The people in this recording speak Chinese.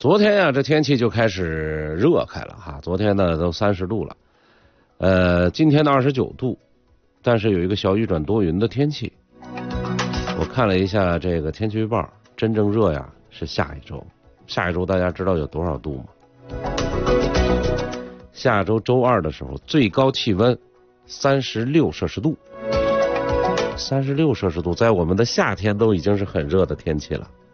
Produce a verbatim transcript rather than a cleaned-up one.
昨天呀、啊，这天气就开始热开了哈。昨天呢都三十度了，呃，今天的二十九度，但是有一个小雨转多云的天气。我看了一下这个天气预报，真正热呀是下一周。下一周大家知道有多少度吗？下周周二的时候，最高气温三十六摄氏度。三十六摄氏度，在我们的夏天都已经是很热的天气了。